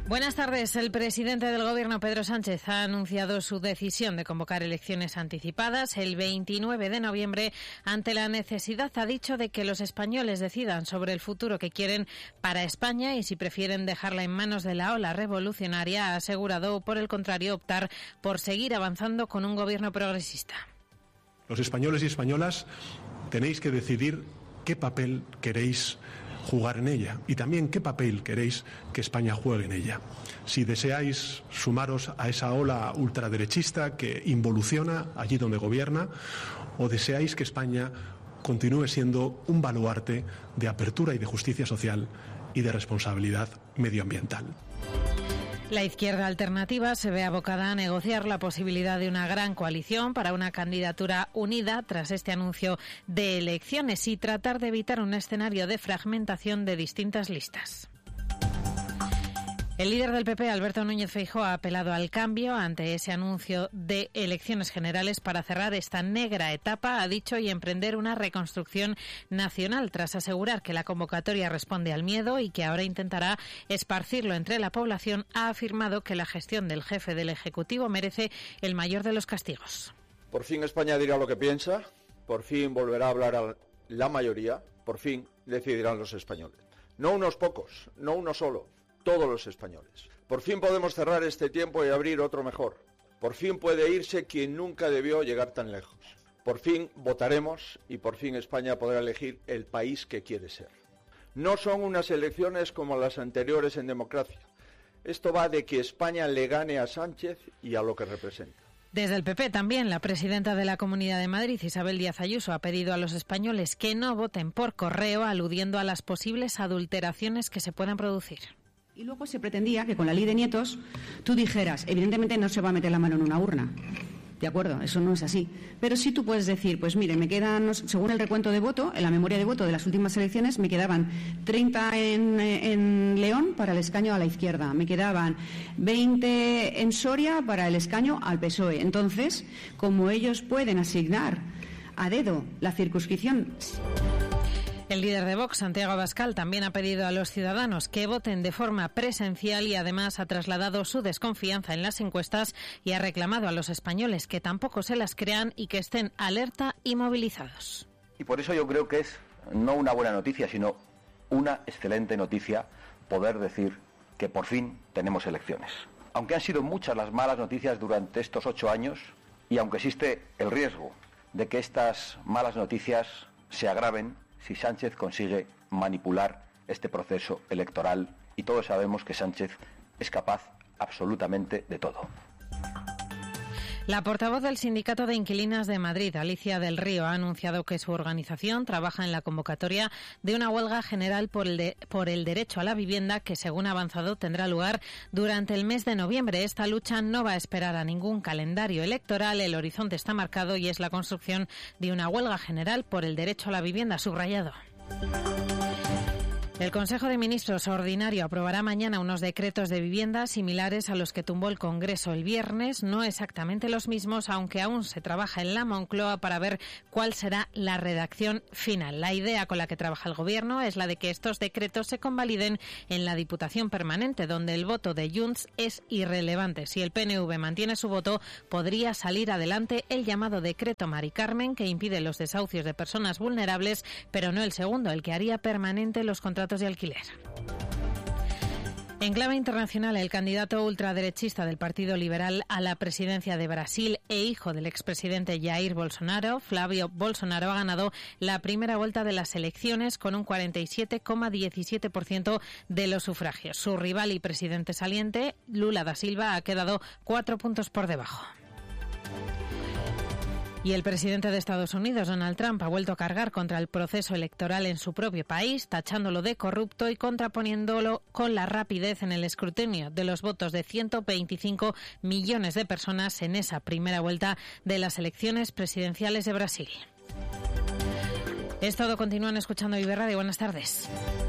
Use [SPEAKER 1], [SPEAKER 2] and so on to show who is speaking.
[SPEAKER 1] Buenas tardes. El presidente del Gobierno, Pedro Sánchez, ha anunciado su decisión de convocar elecciones anticipadas el 29 de noviembre ante la necesidad, ha dicho, de que los españoles decidan sobre el futuro que quieren para España y si prefieren dejarla en manos de la ola revolucionaria, ha asegurado, o por el contrario, optar por seguir avanzando con un gobierno progresista.
[SPEAKER 2] Los españoles y españolas tenéis que decidir qué papel queréis jugar en ella y también qué papel queréis que España juegue en ella. Si deseáis sumaros a esa ola ultraderechista que involuciona allí donde gobierna, o deseáis que España continúe siendo un baluarte de apertura y de justicia social y de responsabilidad medioambiental.
[SPEAKER 1] La izquierda alternativa se ve abocada a negociar la posibilidad de una gran coalición para una candidatura unida tras este anuncio de elecciones y tratar de evitar un escenario de fragmentación de distintas listas. El líder del PP, Alberto Núñez Feijóo, ha apelado al cambio ante ese anuncio de elecciones generales para cerrar esta negra etapa, ha dicho, y emprender una reconstrucción nacional, tras asegurar que la convocatoria responde al miedo y que ahora intentará esparcirlo entre la población. Ha afirmado que la gestión del jefe del Ejecutivo merece el mayor de los castigos.
[SPEAKER 3] Por fin España dirá lo que piensa, por fin volverá a hablar a la mayoría, por fin decidirán los españoles. No unos pocos, no uno solo. Todos los españoles. Por fin podemos cerrar este tiempo y abrir otro mejor. Por fin puede irse quien nunca debió llegar tan lejos. Por fin votaremos y por fin España podrá elegir el país que quiere ser. No son unas elecciones como las anteriores en democracia. Esto va de que España le gane a Sánchez y a lo que representa.
[SPEAKER 1] Desde el PP también, la presidenta de la Comunidad de Madrid, Isabel Díaz Ayuso, ha pedido a los españoles que no voten por correo, aludiendo a las posibles adulteraciones que se puedan producir.
[SPEAKER 4] Y luego se pretendía que con la ley de nietos tú dijeras, evidentemente no se va a meter la mano en una urna, de acuerdo, eso no es así, pero sí tú puedes decir, pues mire, me quedan, según el recuento de voto, en la memoria de voto de las últimas elecciones, me quedaban 30 en León para el escaño a la izquierda, me quedaban 20 en Soria para el escaño al PSOE. Entonces, como ellos pueden asignar a dedo la circunscripción.
[SPEAKER 1] El líder de Vox, Santiago Abascal, también ha pedido a los ciudadanos que voten de forma presencial y además ha trasladado su desconfianza en las encuestas y ha reclamado a los españoles que tampoco se las crean y que estén alerta y movilizados.
[SPEAKER 5] Y por eso yo creo que es no una buena noticia, sino una excelente noticia poder decir que por fin tenemos elecciones. Aunque han sido muchas las malas noticias durante estos 8 años y aunque existe el riesgo de que estas malas noticias se agraven si Sánchez consigue manipular este proceso electoral, y todos sabemos que Sánchez es capaz absolutamente de todo.
[SPEAKER 1] La portavoz del Sindicato de Inquilinas de Madrid, Alicia del Río, ha anunciado que su organización trabaja en la convocatoria de una huelga general por el derecho a la vivienda que, según ha avanzado, tendrá lugar durante el mes de noviembre. Esta lucha no va a esperar a ningún calendario electoral. El horizonte está marcado y es la construcción de una huelga general por el derecho a la vivienda, subrayado. El Consejo de Ministros ordinario aprobará mañana unos decretos de vivienda similares a los que tumbó el Congreso el viernes, no exactamente los mismos, aunque aún se trabaja en la Moncloa para ver cuál será la redacción final. La idea con la que trabaja el Gobierno es la de que estos decretos se convaliden en la Diputación Permanente, donde el voto de Junts es irrelevante. Si el PNV mantiene su voto, podría salir adelante el llamado decreto Mari Carmen, que impide los desahucios de personas vulnerables, pero no el segundo, el que haría permanente los contratos de alquiler. En clave internacional, el candidato ultraderechista del Partido Liberal a la presidencia de Brasil e hijo del expresidente Jair Bolsonaro, Flávio Bolsonaro, ha ganado la primera vuelta de las elecciones con un 47,17% de los sufragios. Su rival y presidente saliente, Lula da Silva, ha quedado 4 puntos por debajo. Y el presidente de Estados Unidos, Donald Trump, ha vuelto a cargar contra el proceso electoral en su propio país, tachándolo de corrupto y contraponiéndolo con la rapidez en el escrutinio de los votos de 125 millones de personas en esa primera vuelta de las elecciones presidenciales de Brasil. Es todo. Continúan escuchando Vive Radio. Buenas tardes.